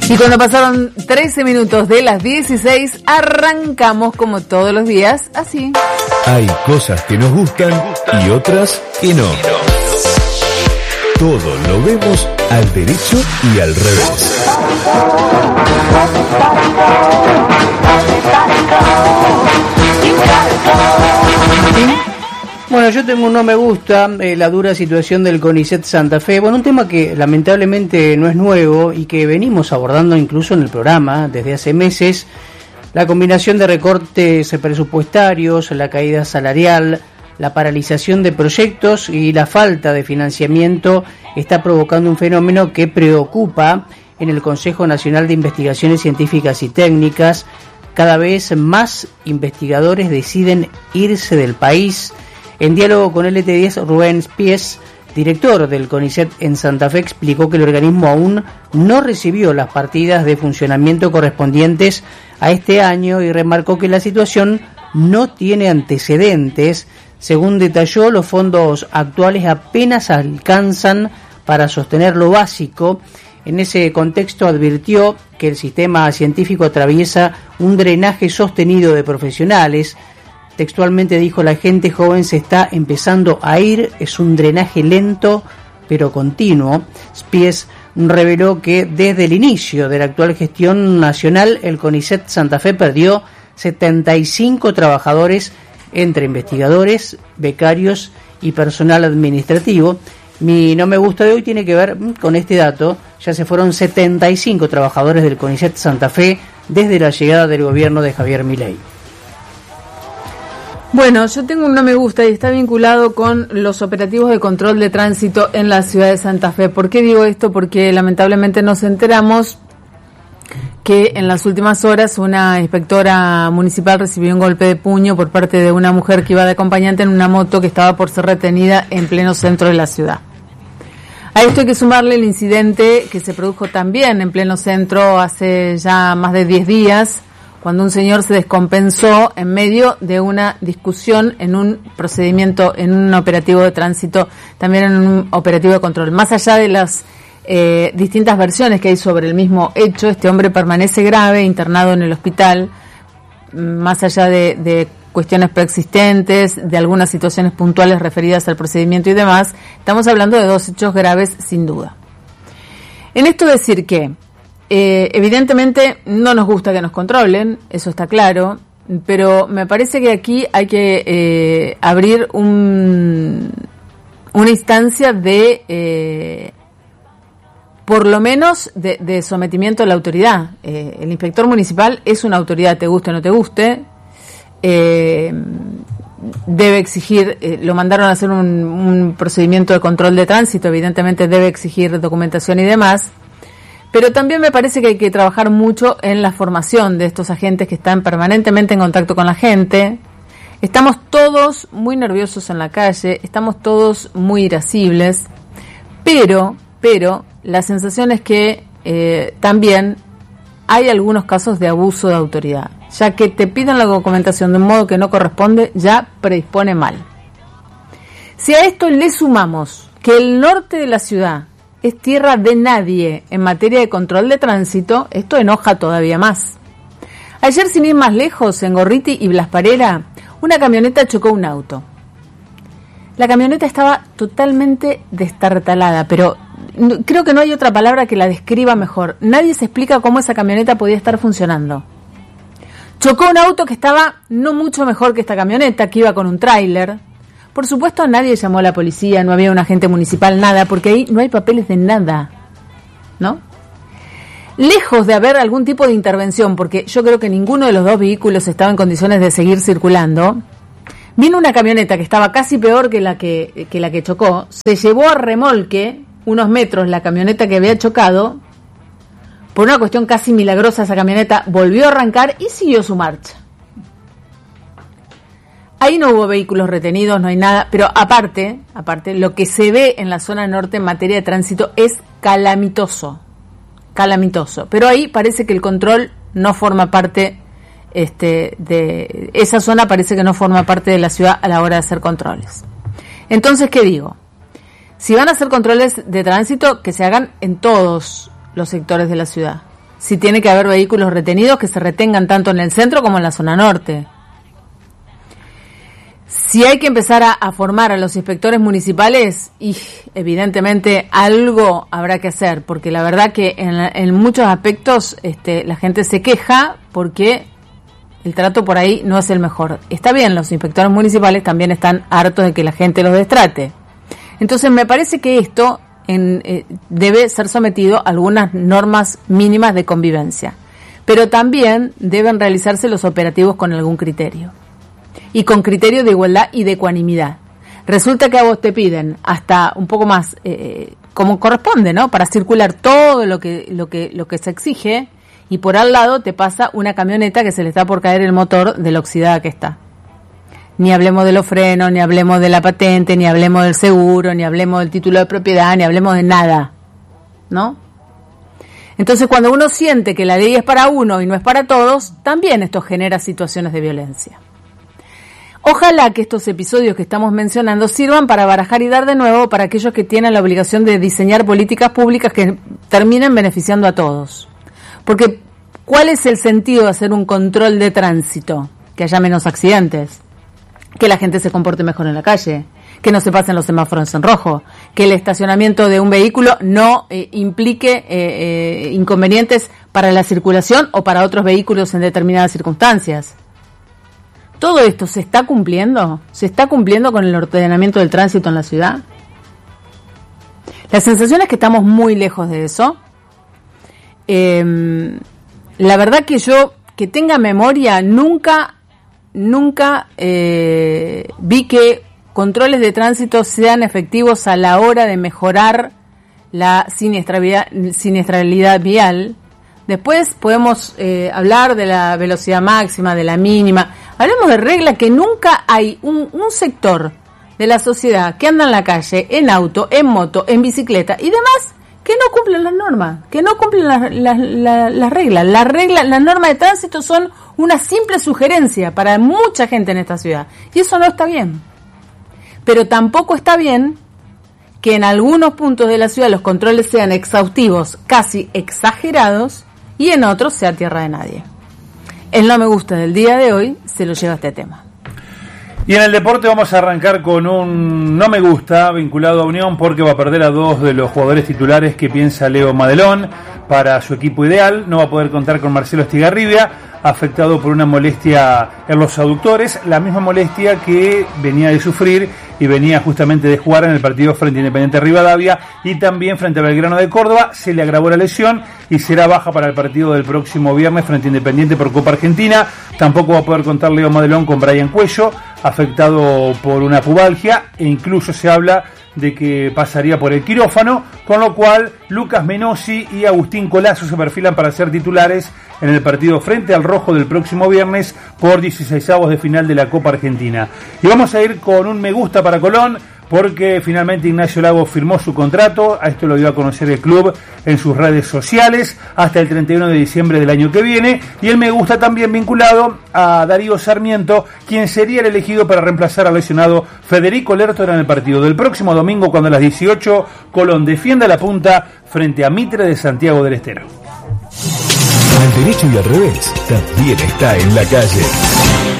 Y cuando pasaron 13 minutos de las 16, arrancamos como todos los días, así. Hay cosas que nos gustan y otras que no. Todo lo vemos al derecho y al revés. Bueno, yo tengo un no me gusta, la dura situación del CONICET Santa Fe. Bueno, un tema que lamentablemente no es nuevo y que venimos abordando incluso en el programa desde hace meses. La combinación de recortes presupuestarios, la caída salarial, la paralización de proyectos y la falta de financiamiento está provocando un fenómeno que preocupa en el Consejo Nacional de Investigaciones Científicas y Técnicas. Cada vez más investigadores deciden irse del país. En diálogo con LT10, Rubén Spies, director del CONICET en Santa Fe, explicó que el organismo aún no recibió las partidas de funcionamiento correspondientes a este año y remarcó que la situación no tiene antecedentes. Según detalló, los fondos actuales apenas alcanzan para sostener lo básico. En ese contexto advirtió que el sistema científico atraviesa un drenaje sostenido de profesionales. Textualmente dijo: la gente joven se está empezando a ir, es un drenaje lento pero continuo. Spies reveló que desde el inicio de la actual gestión nacional el CONICET Santa Fe perdió 75 trabajadores entre investigadores, becarios y personal administrativo. Mi no me gusta de hoy tiene que ver con este dato. Ya se fueron 75 trabajadores del CONICET Santa Fe desde la llegada del gobierno de Javier Milei. Bueno, yo tengo un no me gusta y está vinculado con los operativos de control de tránsito en la ciudad de Santa Fe. ¿Por qué digo esto? Porque lamentablemente nos enteramos que en las últimas horas una inspectora municipal recibió un golpe de puño por parte de una mujer que iba de acompañante en una moto que estaba por ser retenida en pleno centro de la ciudad. A esto hay que sumarle el incidente que se produjo también en pleno centro hace ya más de 10 días, cuando un señor se descompensó en medio de una discusión en un procedimiento, en un operativo de tránsito, también en un operativo de control. Más allá de las distintas versiones que hay sobre el mismo hecho, este hombre permanece grave, internado en el hospital, más allá de cuestiones preexistentes, de algunas situaciones puntuales referidas al procedimiento y demás. Estamos hablando de dos hechos graves, sin duda. En esto decir que evidentemente no nos gusta que nos controlen, eso está claro, pero me parece que aquí hay que abrir una instancia de por lo menos de sometimiento a la autoridad. El inspector municipal es una autoridad, te guste o no te guste, debe exigir, lo mandaron a hacer un procedimiento de control de tránsito, evidentemente debe exigir documentación y demás. Pero también me parece que hay que trabajar mucho en la formación de estos agentes que están permanentemente en contacto con la gente. Estamos todos muy nerviosos en la calle, estamos todos muy irascibles, pero la sensación es que también hay algunos casos de abuso de autoridad. Ya que te piden la documentación de un modo que no corresponde, ya predispone mal. Si a esto le sumamos que el norte de la ciudad es tierra de nadie en materia de control de tránsito, esto enoja todavía más. Ayer, sin ir más lejos, en Gorriti y Blas Parera, una camioneta chocó un auto. La camioneta estaba totalmente destartalada, pero creo que no hay otra palabra que la describa mejor. Nadie se explica cómo esa camioneta podía estar funcionando. Chocó un auto que estaba no mucho mejor que esta camioneta, que iba con un tráiler. Por supuesto, nadie llamó a la policía, no había un agente municipal, nada, porque ahí no hay papeles de nada, ¿no? Lejos de haber algún tipo de intervención, porque yo creo que ninguno de los dos vehículos estaba en condiciones de seguir circulando, vino una camioneta que estaba casi peor que la que chocó, se llevó a remolque unos metros la camioneta que había chocado. Por una cuestión casi milagrosa, esa camioneta volvió a arrancar y siguió su marcha. Ahí no hubo vehículos retenidos, no hay nada, pero aparte, lo que se ve en la zona norte en materia de tránsito es calamitoso. Pero ahí parece que el control no forma parte de esa zona, parece que no forma parte de la ciudad a la hora de hacer controles. Entonces, ¿qué digo? Si van a hacer controles de tránsito, que se hagan en todos los sectores de la ciudad. si tiene que haber vehículos retenidos, que se retengan tanto en el centro como en la zona norte. Si hay que empezar a formar a los inspectores municipales, y evidentemente algo habrá que hacer, porque la verdad que en muchos aspectos la gente se queja porque el trato por ahí no es el mejor. Está bien, los inspectores municipales también están hartos de que la gente los destrate. Entonces me parece que esto debe ser sometido a algunas normas mínimas de convivencia, pero también deben realizarse los operativos con algún criterio. Y con criterio de igualdad y de ecuanimidad. Resulta que a vos te piden hasta un poco más, como corresponde, ¿no? Para circular todo lo que se exige, y por al lado te pasa una camioneta que se le está por caer el motor de lo oxidada que está. Ni hablemos de los frenos, ni hablemos de la patente, ni hablemos del seguro, ni hablemos del título de propiedad, ni hablemos de nada, ¿no? Entonces, cuando uno siente que la ley es para uno y no es para todos, también esto genera situaciones de violencia. Ojalá que estos episodios que estamos mencionando sirvan para barajar y dar de nuevo para aquellos que tienen la obligación de diseñar políticas públicas que terminen beneficiando a todos. Porque, ¿cuál es el sentido de hacer un control de tránsito? Que haya menos accidentes, que la gente se comporte mejor en la calle, que no se pasen los semáforos en rojo, que el estacionamiento de un vehículo no implique inconvenientes para la circulación o para otros vehículos en determinadas circunstancias. ¿Todo esto se está cumpliendo? ¿Se está cumpliendo con el ordenamiento del tránsito en la ciudad? La sensación es que estamos muy lejos de eso. La verdad que yo, que tenga memoria, nunca vi que controles de tránsito sean efectivos a la hora de mejorar la siniestralidad vial. Después podemos hablar de la velocidad máxima, de la mínima. Hablemos de regla, que nunca hay un sector de la sociedad que anda en la calle, en auto, en moto, en bicicleta y demás, que no cumplen las normas, que no cumplen las reglas. Las normas de tránsito son una simple sugerencia para mucha gente en esta ciudad. Y eso no está bien. Pero tampoco está bien que en algunos puntos de la ciudad los controles sean exhaustivos, casi exagerados, y en otros sea tierra de nadie. El no me gusta del día de hoy se lo lleva este tema. Y en el deporte vamos a arrancar con un no me gusta vinculado a Unión, porque va a perder a dos de los jugadores titulares que piensa Leo Madelón para su equipo ideal. No va a poder contar con Marcelo Estigarribia, afectado por una molestia en los aductores, la misma molestia que venía de sufrir y venía justamente de jugar en el partido frente a Independiente Rivadavia y también frente a Belgrano de Córdoba. Se le agravó la lesión y será baja para el partido del próximo viernes frente a Independiente por Copa Argentina. Tampoco va a poder contar Leo Madelón con Brian Cuello, afectado por una pubalgia, e incluso se habla de que pasaría por el quirófano, con lo cual Lucas Menossi y Agustín Colazo se perfilan para ser titulares en el partido frente al Rojo del próximo viernes por 16avos de final de la Copa Argentina. Y vamos a ir con un me gusta para Colón, porque finalmente Ignacio Lago firmó su contrato. A esto lo dio a conocer el club en sus redes sociales hasta el 31 de diciembre del año que viene, y el me gusta también vinculado a Darío Sarmiento, quien sería el elegido para reemplazar al lesionado Federico Lertora en el partido del próximo domingo, cuando a las 18 Colón defienda la punta frente a Mitre de Santiago del Estero. Al derecho y al revés también está en la calle.